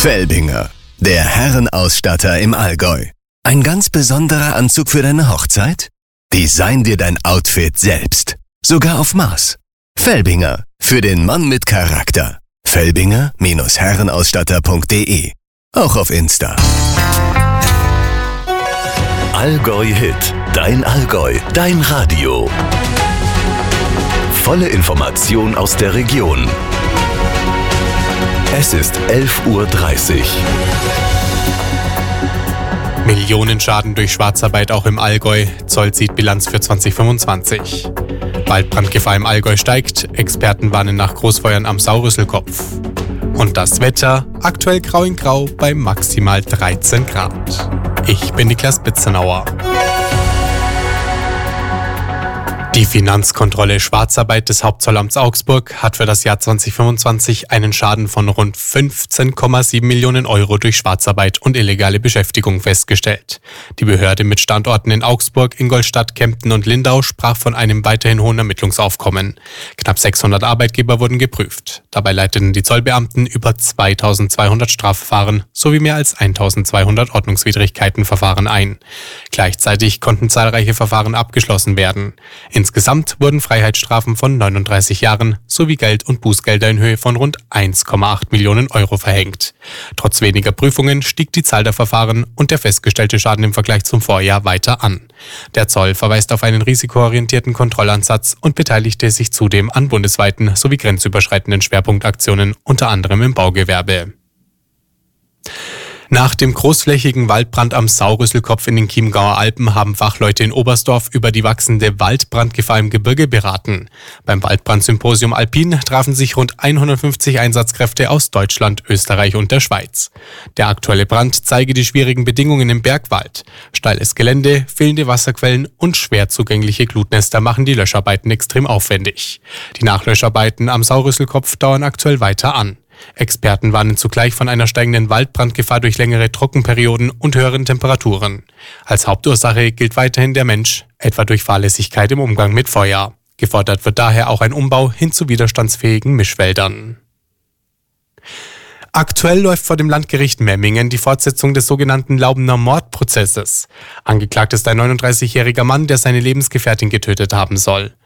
Felbinger, der Herrenausstatter im Allgäu. Ein ganz besonderer Anzug für deine Hochzeit? Design dir dein Outfit selbst. Sogar auf Maß. Felbinger, für den Mann mit Charakter. Felbinger-Herrenausstatter.de. Auch auf Insta. Allgäu Hit. Dein Allgäu. Dein Radio. Volle Information aus der Region. Es ist 11:30 Uhr. Millionenschaden durch Schwarzarbeit auch im Allgäu. Zoll zieht Bilanz für 2025. Waldbrandgefahr im Allgäu steigt. Experten warnen nach Großfeuern am Saurüsselkopf. Und das Wetter, aktuell grau in grau bei maximal 13 Grad. Ich bin Niklas Bitzenauer. Die Finanzkontrolle Schwarzarbeit des Hauptzollamts Augsburg hat für das Jahr 2025 einen Schaden von rund 15,7 Millionen Euro durch Schwarzarbeit und illegale Beschäftigung festgestellt. Die Behörde mit Standorten in Augsburg, Ingolstadt, Kempten und Lindau sprach von einem weiterhin hohen Ermittlungsaufkommen. Knapp 600 Arbeitgeber wurden geprüft. Dabei leiteten die Zollbeamten über 2200 Strafverfahren sowie mehr als 1200 Ordnungswidrigkeitenverfahren ein. Gleichzeitig konnten zahlreiche Verfahren abgeschlossen werden. Insgesamt wurden Freiheitsstrafen von 39 Jahren sowie Geld- und Bußgelder in Höhe von rund 1,8 Millionen Euro verhängt. Trotz weniger Prüfungen stieg die Zahl der Verfahren und der festgestellte Schaden im Vergleich zum Vorjahr weiter an. Der Zoll verweist auf einen risikoorientierten Kontrollansatz und beteiligte sich zudem an bundesweiten sowie grenzüberschreitenden Schwerpunktaktionen, unter anderem im Baugewerbe. Nach dem großflächigen Waldbrand am Saurüsselkopf in den Chiemgauer Alpen haben Fachleute in Oberstdorf über die wachsende Waldbrandgefahr im Gebirge beraten. Beim Waldbrandsymposium Alpin trafen sich rund 150 Einsatzkräfte aus Deutschland, Österreich und der Schweiz. Der aktuelle Brand zeige die schwierigen Bedingungen im Bergwald. Steiles Gelände, fehlende Wasserquellen und schwer zugängliche Glutnester machen die Löscharbeiten extrem aufwendig. Die Nachlöscharbeiten am Saurüsselkopf dauern aktuell weiter an. Experten warnen zugleich von einer steigenden Waldbrandgefahr durch längere Trockenperioden und höheren Temperaturen. Als Hauptursache gilt weiterhin der Mensch, etwa durch Fahrlässigkeit im Umgang mit Feuer. Gefordert wird daher auch ein Umbau hin zu widerstandsfähigen Mischwäldern. Aktuell läuft vor dem Landgericht Memmingen die Fortsetzung des sogenannten Laubener Mordprozesses. Angeklagt ist ein 39-jähriger Mann, der seine Lebensgefährtin getötet haben soll.